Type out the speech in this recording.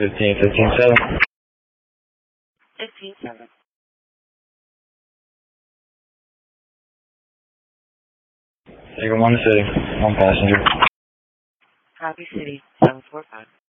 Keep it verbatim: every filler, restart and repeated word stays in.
fifteen, fifteen, seven. fifteen seven. Take one city, one passenger. Copy City, seven four five.